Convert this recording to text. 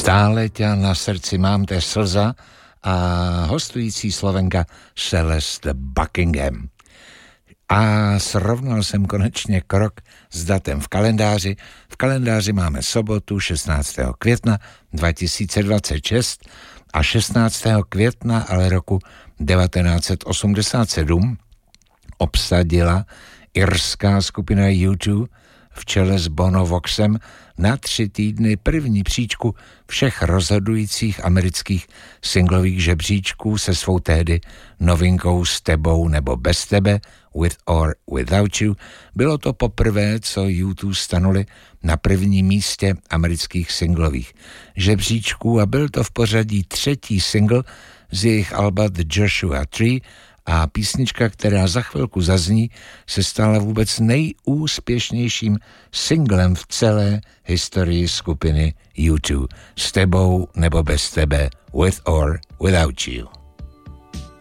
Stále ťa na srdci mám, to je Slza a hostující Slovenka Celeste Buckingham. A srovnal jsem konečně krok s datem v kalendáři. V kalendáři máme sobotu 16. května 2026 a 16. května ale roku 1987 obsadila irská skupina U2 v čele s Bono Voxem na 3 týdny první příčku všech rozhodujících amerických singlových žebříčků se svou tehdy novinkou S tebou nebo bez tebe, With or Without You. Bylo to poprvé, co U2 stanuli na prvním místě amerických singlových žebříčků a byl to v pořadí 3. single z jejich alba The Joshua Tree a písnička, která za chvilku zazní, se stala vůbec nejúspěšnějším singlem v celé historii skupiny U2. S tebou nebo bez tebe, With or Without You.